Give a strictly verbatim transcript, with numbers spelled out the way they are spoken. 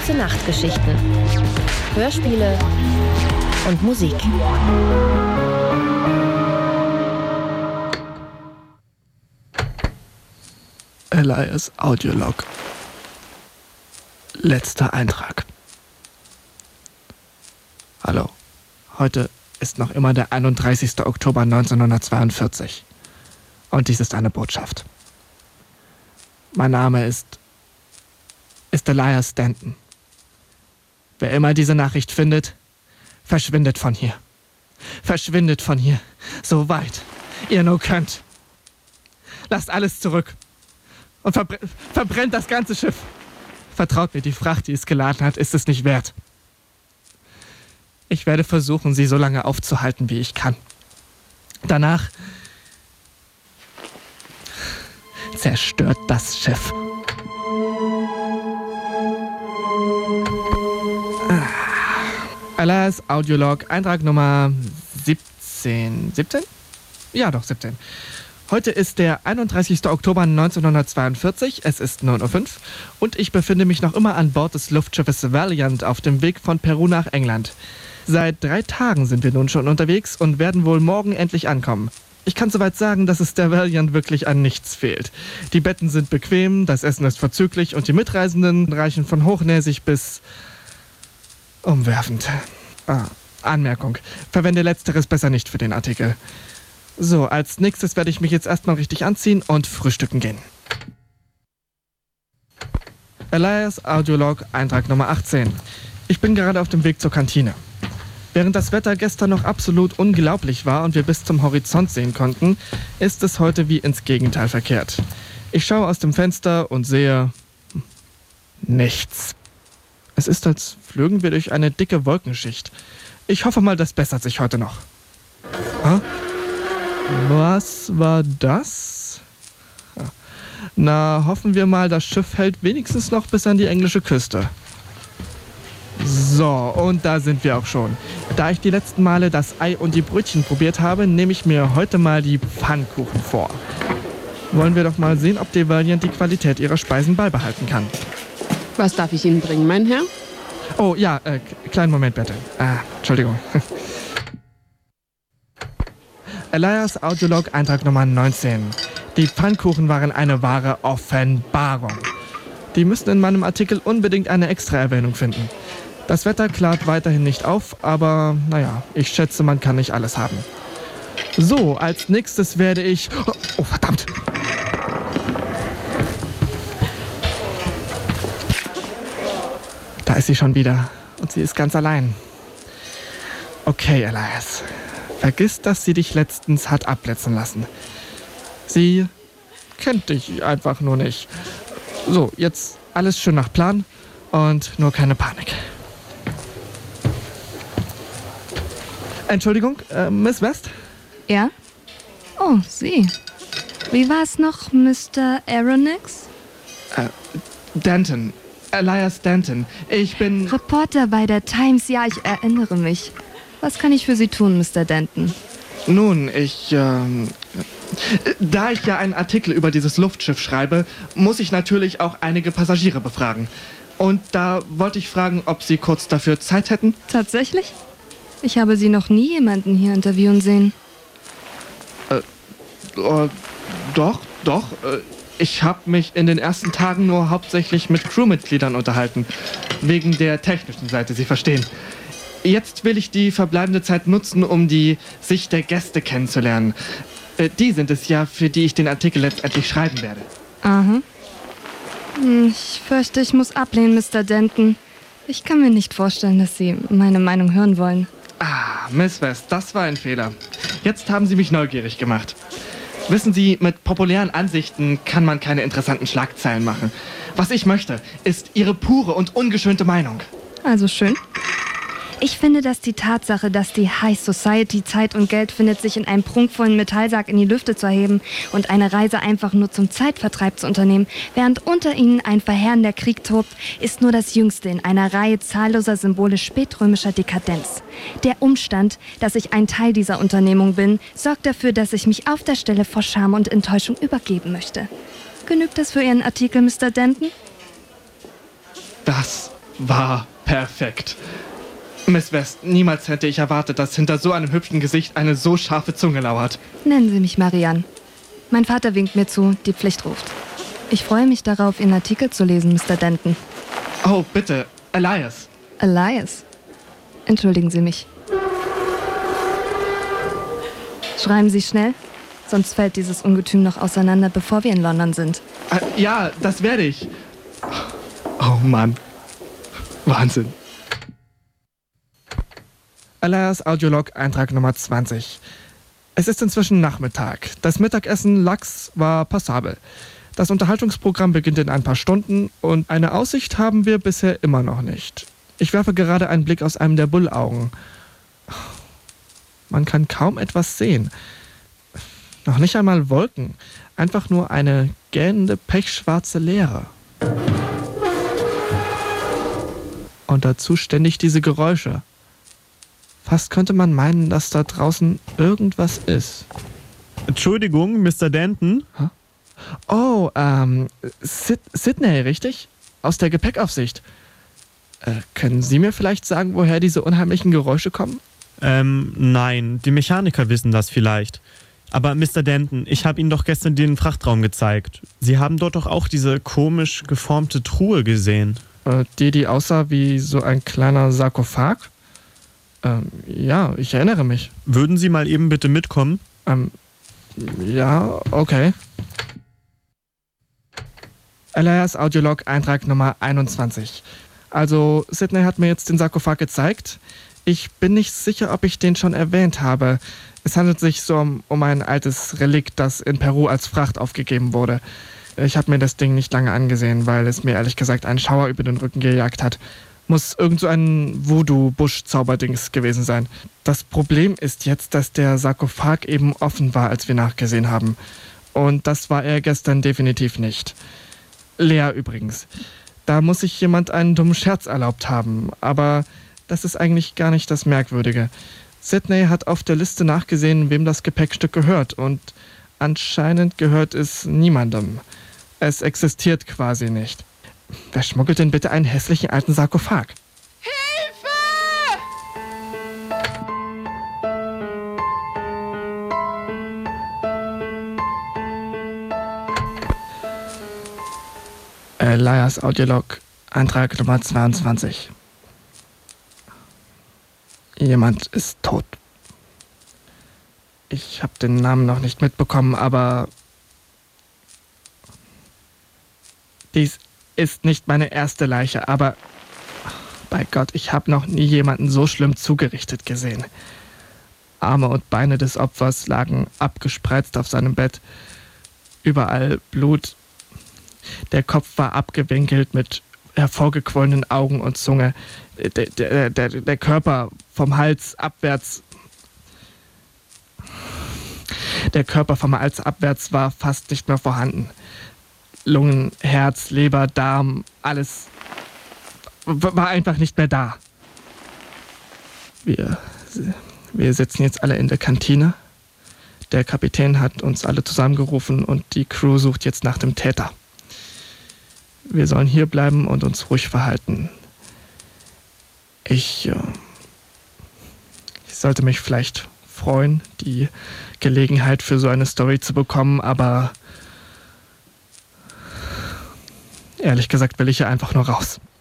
Gute Nachtgeschichten, Hörspiele und Musik. Elias Audiolog. Letzter Eintrag. Hallo. Heute ist noch immer der einunddreißigster Oktober neunzehnhundertzweiundvierzig. Und dies ist eine Botschaft. Mein Name ist... ist Elias Stanton. Wer immer diese Nachricht findet, verschwindet von hier. Verschwindet von hier. So weit ihr nur könnt. Lasst alles zurück. Und verbr- verbrennt das ganze Schiff. Vertraut mir, die Fracht, die es geladen hat, ist es nicht wert. Ich werde versuchen, sie so lange aufzuhalten, wie ich kann. Danach zerstört das Schiff. Ah. Elias Audiolog, Eintrag Nummer siebzehn. siebzehn? Ja, doch, siebzehn. Heute ist der einunddreißigster Oktober neunzehnhundertzweiundvierzig, es ist neun Uhr fünf und ich befinde mich noch immer an Bord des Luftschiffes Valiant auf dem Weg von Peru nach England. Seit drei Tagen sind wir nun schon unterwegs und werden wohl morgen endlich ankommen. Ich kann soweit sagen, dass es der Valiant wirklich an nichts fehlt. Die Betten sind bequem, das Essen ist vorzüglich und die Mitreisenden reichen von hochnäsig bis umwerfend. Ah, Anmerkung. Verwende Letzteres besser nicht für den Artikel. So, als nächstes werde ich mich jetzt erstmal richtig anziehen und frühstücken gehen. Elias Audiolog, Eintrag Nummer achtzehn. Ich bin gerade auf dem Weg zur Kantine. Während das Wetter gestern noch absolut unglaublich war und wir bis zum Horizont sehen konnten, ist es heute wie ins Gegenteil verkehrt. Ich schaue aus dem Fenster und sehe... nichts. Es ist, als flögen wir durch eine dicke Wolkenschicht. Ich hoffe mal, das bessert sich heute noch. Hä? Was war das? Na, hoffen wir mal, das Schiff hält wenigstens noch bis an die englische Küste. So, und da sind wir auch schon. Da ich die letzten Male das Ei und die Brötchen probiert habe, nehme ich mir heute mal die Pfannkuchen vor. Wollen wir doch mal sehen, ob die Valiant die Qualität ihrer Speisen beibehalten kann. Was darf ich Ihnen bringen, mein Herr? Oh, ja, äh, kleinen Moment bitte. Ah, Entschuldigung. Elias Audiolog, Eintrag Nummer neunzehn. Die Pfannkuchen waren eine wahre Offenbarung. Die müssen in meinem Artikel unbedingt eine Extra-Erwähnung finden. Das Wetter klart weiterhin nicht auf, aber naja, ich schätze, man kann nicht alles haben. So, als nächstes werde ich... Oh, oh verdammt! Da ist sie schon wieder und sie ist ganz allein. Okay, Elias. Vergiss, dass sie dich letztens hat abblitzen lassen. Sie kennt dich einfach nur nicht. So, jetzt alles schön nach Plan und nur keine Panik. Entschuldigung, äh, Miss West? Ja? Oh, Sie. Wie war es noch, Mister Aronix? Äh, Danton. Elias Stanton. Ich bin... Reporter bei der Times, ja, ich erinnere mich. Was kann ich für Sie tun, Mister Danton? Nun, ich, ähm... Da ich ja einen Artikel über dieses Luftschiff schreibe, muss ich natürlich auch einige Passagiere befragen. Und da wollte ich fragen, ob Sie kurz dafür Zeit hätten? Tatsächlich? Ich habe Sie noch nie jemanden hier interviewen sehen. Äh, äh doch, doch. Äh, ich habe mich in den ersten Tagen nur hauptsächlich mit Crewmitgliedern unterhalten. Wegen der technischen Seite, Sie verstehen. Jetzt will ich die verbleibende Zeit nutzen, um die Sicht der Gäste kennenzulernen. Äh, die sind es ja, für die ich den Artikel letztendlich schreiben werde. Aha. Ich fürchte, ich muss ablehnen, Mister Danton. Ich kann mir nicht vorstellen, dass Sie meine Meinung hören wollen. Ah, Miss West, das war ein Fehler. Jetzt haben Sie mich neugierig gemacht. Wissen Sie, mit populären Ansichten kann man keine interessanten Schlagzeilen machen. Was ich möchte, ist Ihre pure und ungeschönte Meinung. Also schön. Ich finde, dass die Tatsache, dass die High Society Zeit und Geld findet, sich in einem prunkvollen Metallsack in die Lüfte zu erheben und eine Reise einfach nur zum Zeitvertreib zu unternehmen, während unter ihnen ein verheerender Krieg tobt, ist nur das Jüngste in einer Reihe zahlloser Symbole spätrömischer Dekadenz. Der Umstand, dass ich ein Teil dieser Unternehmung bin, sorgt dafür, dass ich mich auf der Stelle vor Scham und Enttäuschung übergeben möchte. Genügt das für Ihren Artikel, Mister Danton? Das war perfekt. Miss West, niemals hätte ich erwartet, dass hinter so einem hübschen Gesicht eine so scharfe Zunge lauert. Nennen Sie mich Marianne. Mein Vater winkt mir zu, die Pflicht ruft. Ich freue mich darauf, Ihren Artikel zu lesen, Mister Denton. Oh, bitte, Elias. Elias? Entschuldigen Sie mich. Schreiben Sie schnell, sonst fällt dieses Ungetüm noch auseinander, bevor wir in London sind. Äh, ja, das werde ich. Oh Mann. Wahnsinn. Elias Audiolog, Eintrag Nummer zwanzig. Es ist inzwischen Nachmittag. Das Mittagessen Lachs war passabel. Das Unterhaltungsprogramm beginnt in ein paar Stunden und eine Aussicht haben wir bisher immer noch nicht. Ich werfe gerade einen Blick aus einem der Bullaugen. Man kann kaum etwas sehen. Noch nicht einmal Wolken. Einfach nur eine gähnende, pechschwarze Leere. Und dazu ständig diese Geräusche. Fast könnte man meinen, dass da draußen irgendwas ist. Entschuldigung, Mister Denton? Huh? Oh, ähm, Sid- Sydney, richtig? Aus der Gepäckaufsicht. Äh, können Sie mir vielleicht sagen, woher diese unheimlichen Geräusche kommen? Ähm, nein, die Mechaniker wissen das vielleicht. Aber Mister Denton, ich habe Ihnen doch gestern den Frachtraum gezeigt. Sie haben dort doch auch diese komisch geformte Truhe gesehen. Äh, die, die aussah wie so ein kleiner Sarkophag? Ähm, ja, ich erinnere mich. Würden Sie mal eben bitte mitkommen? Ähm, ja, okay. Elias Audiolog, Eintrag Nummer einundzwanzig. Also, Sydney hat mir jetzt den Sarkophag gezeigt. Ich bin nicht sicher, ob ich den schon erwähnt habe. Es handelt sich so um, um ein altes Relikt, das in Peru als Fracht aufgegeben wurde. Ich habe mir das Ding nicht lange angesehen, weil es mir ehrlich gesagt einen Schauer über den Rücken gejagt hat. Muss irgend so ein Voodoo-Busch-Zauberdings gewesen sein. Das Problem ist jetzt, dass der Sarkophag eben offen war, als wir nachgesehen haben. Und das war er gestern definitiv nicht. Lea übrigens. Da muss sich jemand einen dummen Scherz erlaubt haben. Aber das ist eigentlich gar nicht das Merkwürdige. Sydney hat auf der Liste nachgesehen, wem das Gepäckstück gehört. Und anscheinend gehört es niemandem. Es existiert quasi nicht. Wer schmuggelt denn bitte einen hässlichen alten Sarkophag? Elias Audiolog, Eintrag Nummer zweiundzwanzig. Jemand ist tot. Ich habe den Namen noch nicht mitbekommen, aber dies ist nicht meine erste Leiche, aber bei Gott, ich habe noch nie jemanden so schlimm zugerichtet gesehen. Arme und Beine des Opfers lagen abgespreizt auf seinem Bett. Überall Blut. Der Kopf war abgewinkelt mit hervorgequollenen Augen und Zunge. Der, der, der, der Körper vom Hals abwärts. Der Körper vom Hals abwärts war fast nicht mehr vorhanden. Lungen, Herz, Leber, Darm, alles war einfach nicht mehr da. Wir, wir sitzen jetzt alle in der Kantine. Der Kapitän hat uns alle zusammengerufen und die Crew sucht jetzt nach dem Täter. Wir sollen hier bleiben und uns ruhig verhalten. Ich, äh, ich sollte mich vielleicht freuen, die Gelegenheit für so eine Story zu bekommen, aber ehrlich gesagt will ich hier einfach nur raus.